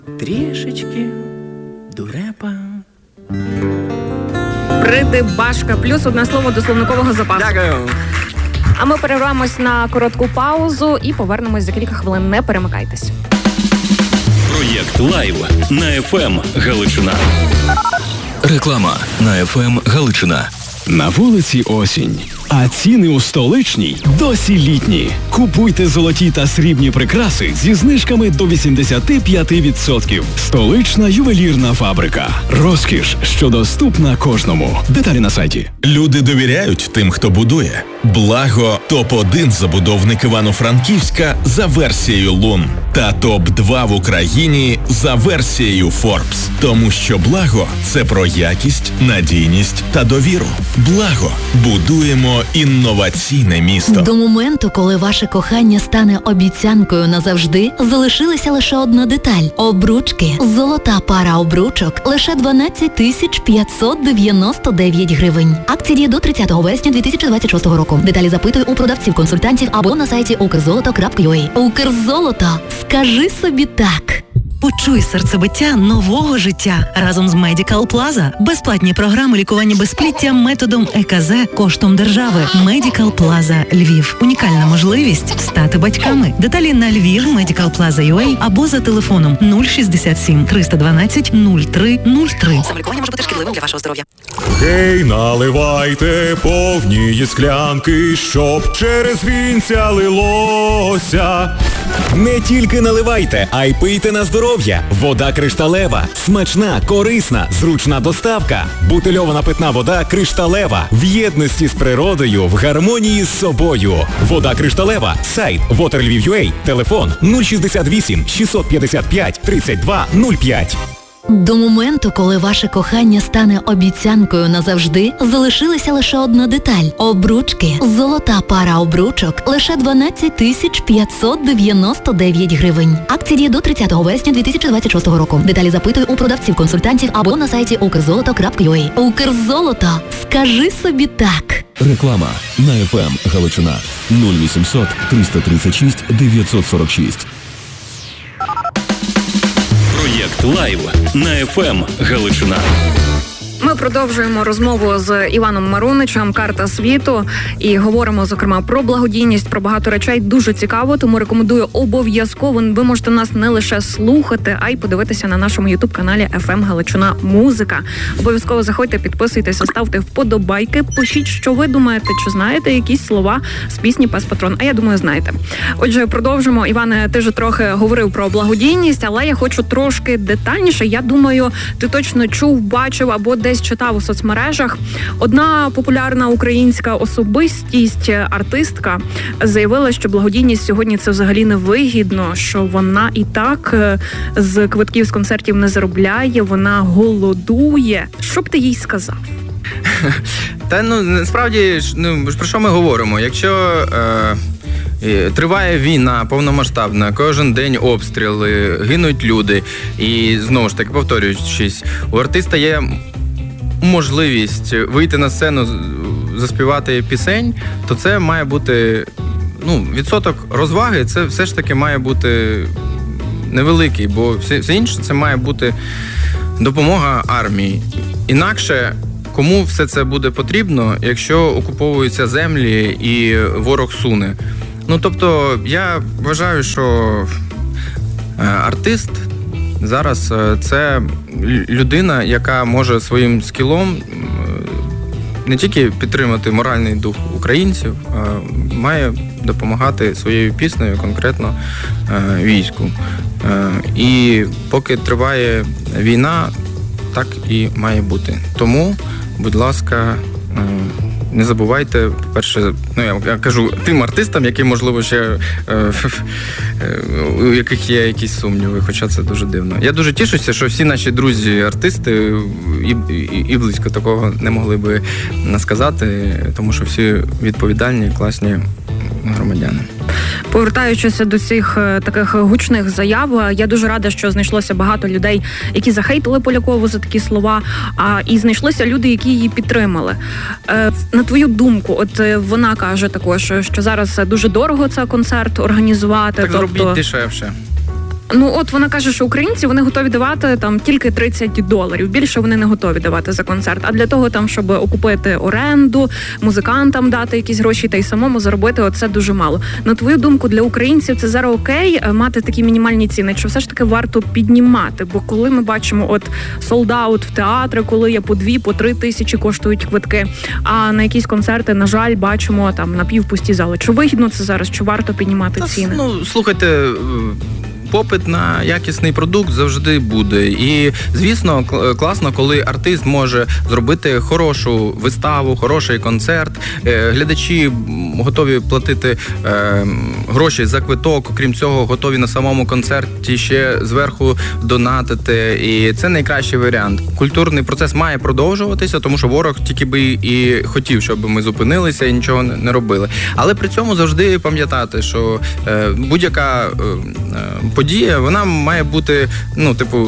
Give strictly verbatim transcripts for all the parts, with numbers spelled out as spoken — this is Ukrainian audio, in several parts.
Трішечки дурепа. Придибашка. Плюс одне слово до словникового запасу. Дякую. А ми перервемось на коротку паузу і повернемось за кілька хвилин. Не перемикайтесь. Проєкт «Лайв» на еф ем Галичина. Реклама на еф ем Галичина. На вулиці осінь, а ціни у столичній досі літні. Купуйте золоті та срібні прикраси зі знижками до вісімдесят п'ять відсотків. Столична ювелірна фабрика. Розкіш, що доступна кожному. Деталі на сайті. Люди довіряють тим, хто будує. Благо – топ один забудовник Івано-Франківська за версією Лун. Та топ два в Україні за версією Forbes. Тому що Благо – це про якість, надійність та довіру. Благо. Будуємо інноваційне місто. До моменту, коли ваше кохання стане обіцянкою назавжди, залишилася лише одна деталь – обручки. Золота пара обручок – лише дванадцять тисяч п'ятсот дев'яносто дев'ять гривень. Акція діє до тридцятого вересня дві тисячі двадцять шостого року. Деталі запитуй у продавців-консультантів або на сайті укрзолото крапка ю а. Укрзолото. Скажи собі так. Почуй серцебиття нового життя разом з Medical Plaza. Безплатні програми лікування безпліття методом е ка зе коштом держави. Medical Plaza Львів. Унікальна можливість стати батьками. Деталі на Львів Медикал Плаза ю а або за телефоном нуль шістдесят сім триста дванадцять нуль три нуль три. Самолікування може бути шкідливим для вашого здоров'я. Гей, наливайте повні склянки, щоб через вінця лилося. Не тільки наливайте, а й пийте на здоров'я. Вода кришталева. Смачна, корисна, зручна доставка. Бутильована питна вода кришталева. В єдності з природою, в гармонії з собою. Вода кришталева. Сайт waterlviv.ua. Телефон нуль шістдесят вісім шістсот п'ятдесят п'ять тридцять два нуль п'ять. До моменту, коли ваше кохання стане обіцянкою назавжди, залишилася лише одна деталь – обручки. Золота пара обручок – лише дванадцять тисяч п'ятсот дев'яносто дев'ять гривень. Акція діє до тридцятого вересня дві тисячі двадцять шостого року. Деталі запитуй у продавців-консультантів або на сайті укрзолото крапка ю а. Укрзолото. Скажи собі так. Реклама на еф ем Галичина. нуль вісімсот триста тридцять шість дев'ятсот сорок шість. Проєкт «Лайв» на еф ем Галичина. Ми продовжуємо розмову з Іваном Маруничем «Карта світу» і говоримо, зокрема, про благодійність, про багато речей. Дуже цікаво, тому рекомендую обов'язково. Ви можете нас не лише слухати, а й подивитися на нашому ютуб-каналі еф ем Галичина Музика. Обов'язково заходьте, підписуйтеся, ставте вподобайки, пишіть, що ви думаєте, чи знаєте якісь слова з пісні «Пес Патрон». А я думаю, знаєте. Отже, продовжимо. Іване, ти вже трохи говорив про благодійність, але я хочу трошки детальніше. Я думаю, ти точно чув, бачив або десь Десь читав у соцмережах. Одна популярна українська особистість, артистка, заявила, що благодійність сьогодні це взагалі не вигідно, що вона і так з квитків з концертів не заробляє, вона голодує. Що б ти їй сказав? Та ну насправді, ну про що ми говоримо? Якщо е... триває війна повномасштабна, кожен день обстріли, гинуть люди, і знову ж таки повторюючись, у артиста є можливість вийти на сцену, заспівати пісень, то це має бути, ну, відсоток розваги, це все ж таки має бути невеликий, бо все, все інше це має бути допомога армії. Інакше кому все це буде потрібно, якщо окуповуються землі і ворог суне? Ну, тобто, я вважаю, що артист зараз це людина, яка може своїм скілом не тільки підтримати моральний дух українців, а має допомагати своєю піснею конкретно війську. І поки триває війна, так і має бути. Тому, будь ласка, не забувайте, по-перше, ну я, я кажу тим артистам, які, можливо, ще е, е, у яких є якісь сумніви, хоча це дуже дивно. Я дуже тішуся, що всі наші друзі-артисти і, і, і близько такого не могли би сказати, тому що всі відповідальні, класні громадяни. Повертаючись до цих таких гучних заяв, я дуже рада, що знайшлося багато людей, які захейтили Полякову за такі слова, а і знайшлися люди, які її підтримали. Е, на твою думку, от вона каже також, що зараз дуже дорого цей концерт організувати. Так тобто... зробіть дешевше. Ну, от вона каже, що українці, вони готові давати там тільки тридцять доларів. Більше вони не готові давати за концерт. А для того, там, щоб окупити оренду, музикантам дати якісь гроші та й самому заробити, оце дуже мало. На твою думку, для українців це зараз окей мати такі мінімальні ціни? Чи все ж таки варто піднімати? Бо коли ми бачимо от солдаут в театри, коли є по дві, по три тисячі коштують квитки, а на якісь концерти, на жаль, бачимо там напівпусті зали. Чи вигідно це зараз? Чи варто піднімати Та, ціни? Ну, слухайте, попит на якісний продукт завжди буде. І, звісно, класно, коли артист може зробити хорошу виставу, хороший концерт. Глядачі готові платити е, гроші за квиток, окрім цього, готові на самому концерті ще зверху донатити. І це найкращий варіант. Культурний процес має продовжуватися, тому що ворог тільки би і хотів, щоб ми зупинилися і нічого не робили. Але при цьому завжди пам'ятати, що е, будь-яка е, подія, вона має бути, ну, типу,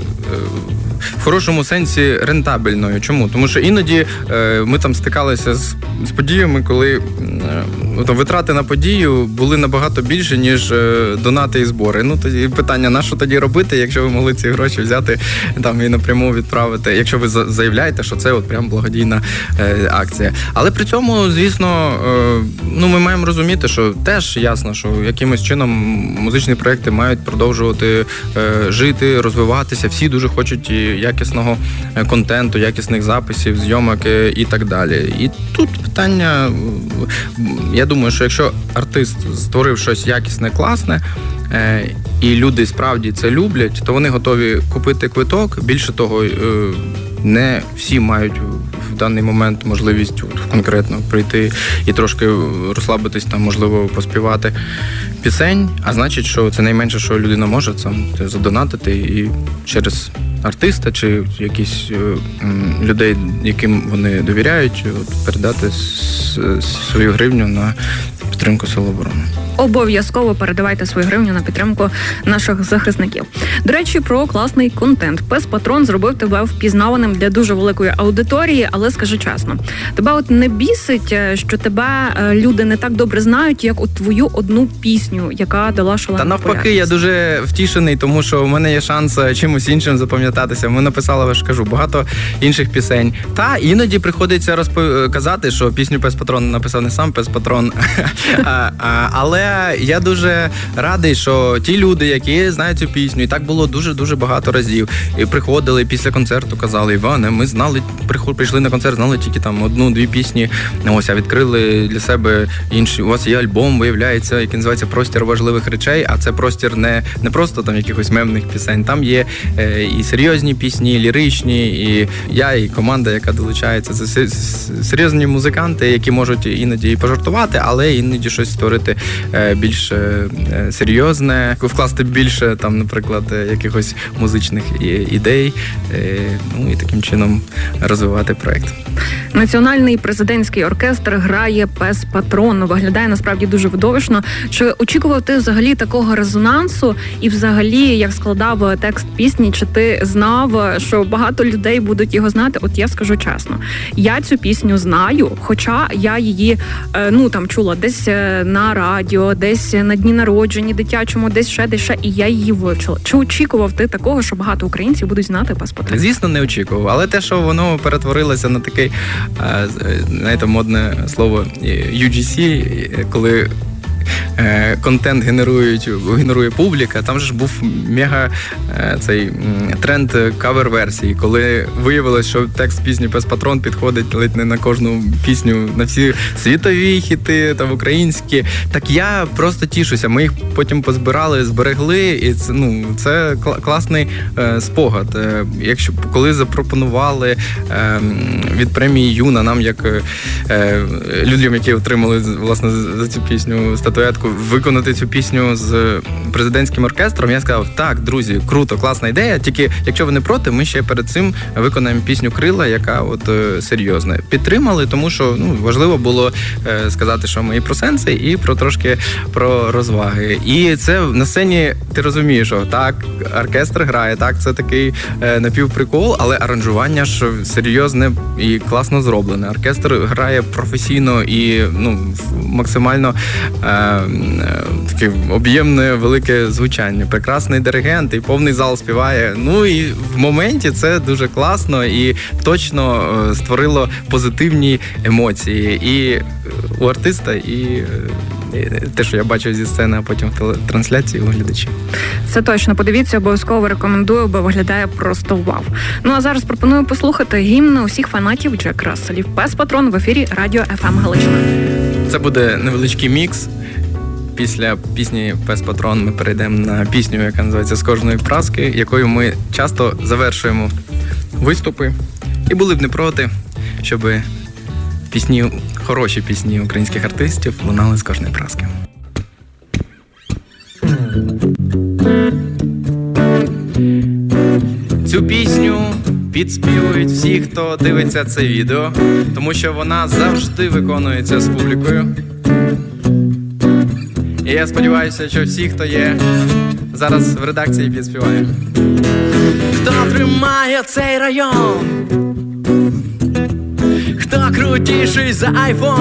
в хорошому сенсі рентабельною. Чому? Тому що іноді е, ми там стикалися з, з подіями, коли е, там, витрати на подію були набагато більше, ніж е, донати і збори. Ну, тоді питання, на що тоді робити, якщо ви могли ці гроші взяти там і напряму відправити, якщо ви заявляєте, що це от прям благодійна е, акція. Але при цьому, звісно, е, ну, ми маємо розуміти, що теж ясно, що якимось чином музичні проекти мають продовжувати е, жити, розвиватися. Всі дуже хочуть і якісного контенту, якісних записів, зйомок і так далі. І тут питання, я думаю, що якщо артист створив щось якісне, класне, і люди справді це люблять, то вони готові купити квиток. Більше того, не всі мають в даний момент можливість конкретно прийти і трошки розслабитись, там, можливо, поспівати пісень, а значить, що це найменше, що людина може, це задонатити і через артиста чи якісь людей, яким вони довіряють, передати свою гривню на підтримку Сил оборони. Обов'язково передавайте свою гривню на підтримку наших захисників. До речі, про класний контент. Пес Патрон зробив тебе впізнаваним для дуже великої аудиторії, але скажи чесно, тебе от не бісить, що тебе люди не так добре знають, як от твою одну пісню, яка дала шалену Та навпаки, популярність? я дуже втішений, тому що у мене є шанс чимось іншим запам'ятатися. Ми написали, я ж кажу, багато інших пісень. Та іноді приходиться розказати, що пісню Пес Патрон написав не сам Пес Патрон, але я дуже радий, що ті люди, які знають цю пісню, і так було дуже-дуже багато разів, і приходили після концерту, казали: Іване, ми знали, прийшли на концерт, знали тільки там одну-дві пісні, ось, а відкрили для себе інші. У вас є альбом, виявляється, який називається «Простір важливих речей», а це простір не, не просто там якихось мемних пісень, там є е, і серйозні пісні, і ліричні, і я, і команда, яка долучається, це серйозні музиканти, які можуть іноді і пожартувати, але іноді щось створити більш серйозне, вкласти більше, там, наприклад, якихось музичних ідей, ну і таким чином розвивати проєкт. Національний президентський оркестр грає Пес Патрон. Виглядає насправді дуже видовищно. Чи очікував ти взагалі такого резонансу? І взагалі, як складав текст пісні, чи ти знав, що багато людей будуть його знати? От я скажу чесно, я цю пісню знаю, хоча я її, ну, там, чула десь на радіо, десь на дні народження дитячому, десь ще, десь ще, і я її вивчила. Чи очікував ти такого, що багато українців будуть знати Пес Патрон? Звісно, не очікував, але те, що воно перетворилося на такий, знаєте, модне слово ю джі сі, коли контент генерують, генерує публіка, там же ж був мега цей тренд кавер-версії, коли виявилось, що текст пісні «Пес Патрон» підходить ледь не на кожну пісню, на всі світові хіти, там українські. Так я просто тішуся, ми їх потім позбирали, зберегли, і це, ну, це класний е, спогад. Е, якщо, коли запропонували е, від премії «Юна» нам, як е, людям, які отримали, власне, за цю пісню статуетку, виконати цю пісню з президентським оркестром, я сказав: так, друзі, круто, класна ідея, тільки якщо ви не проти, ми ще перед цим виконаємо пісню «Крила», яка от е, серйозна. Підтримали, тому що, ну, важливо було е, сказати, що ми і про сенси, і про трошки про розваги. І це на сцені, ти розумієш, що так, оркестр грає, так, це такий е, напівприкол, але аранжування ж серйозне і класно зроблене. Оркестр грає професійно і, ну, максимально е, е, таке об'ємне велике звучання. Прекрасний диригент і повний зал співає. Ну і в моменті це дуже класно і точно е, створило позитивні емоції і у артиста, і те, що я бачив зі сцени, а потім в трансляції у глядачів. Це точно. Подивіться, обов'язково рекомендую, бо виглядає просто вау. Ну а зараз пропоную послухати гімн усіх фанатів Джек Расселів. Пес Патрон в ефірі Радіо еф ем Галичина. Це буде невеличкий мікс. Після пісні «Пес Патрон» ми перейдемо на пісню, яка називається «З кожної праски», якою ми часто завершуємо виступи. І були б не проти, щоб пісні, хороші пісні українських артистів лунали з кожної праски. Цю пісню підспівують всі, хто дивиться це відео, тому що вона завжди виконується з публікою. І я сподіваюся, що всі, хто є зараз в редакції, підспіває. Хто тримає цей район? Хто крутіший за айфон?